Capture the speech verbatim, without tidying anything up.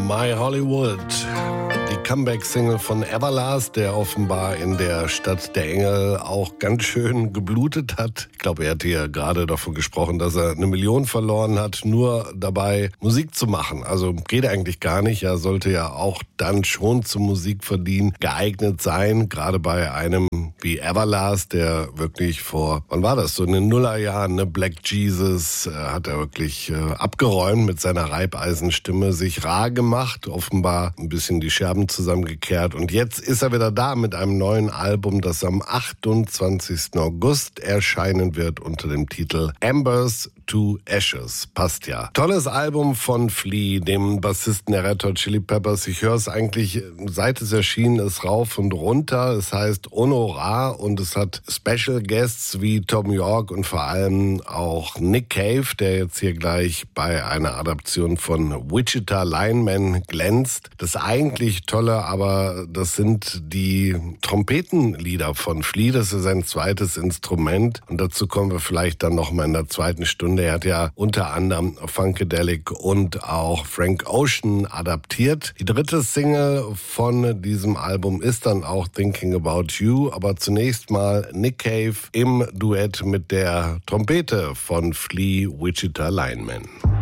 My Hollywood. Die Comeback-Single von Everlast, der offenbar in der Stadt der Engel auch ganz schön geblutet hat. Ich glaube, er hat hier gerade davon gesprochen, dass er eine Million verloren hat, nur dabei Musik zu machen. Also geht eigentlich gar nicht. Er sollte ja auch dann schon zum Musikverdienen geeignet sein, gerade bei einem wie Everlast, der wirklich vor, wann war das, so in den Nullerjahren, ne, Black Jesus, äh, hat er wirklich äh, abgeräumt mit seiner Reibeisenstimme, sich rar gemacht, offenbar ein bisschen die Scherben zusammengekehrt. Und jetzt ist er wieder da mit einem neuen Album, das am achtundzwanzigsten August erscheinen wird unter dem Titel Embers to Ashes. Passt ja. Tolles Album von Flea, dem Bassisten der Red Hot Chili Peppers. Ich höre es eigentlich, seit es erschienen ist, rauf und runter. Es heißt Honorar und es hat Special Guests wie Tom York und vor allem auch Nick Cave, der jetzt hier gleich bei einer Adaption von Wichita Lineman glänzt. Das eigentlich Tolle, aber das sind die Trompetenlieder von Flea. Das ist sein zweites Instrument und dazu kommen wir vielleicht dann noch mal in der zweiten Stunde. Er hat ja unter anderem Funkadelic und auch Frank Ocean adaptiert. Die dritte Single von diesem Album ist dann auch Thinking About You, aber zunächst mal Nick Cave im Duett mit der Trompete von Flea, Wichita Lineman.